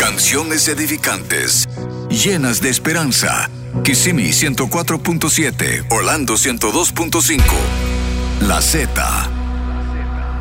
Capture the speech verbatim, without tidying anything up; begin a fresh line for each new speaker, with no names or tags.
Canciones edificantes, llenas de esperanza. Kissimmee ciento cuatro punto siete, Orlando ciento dos punto cinco. La Z.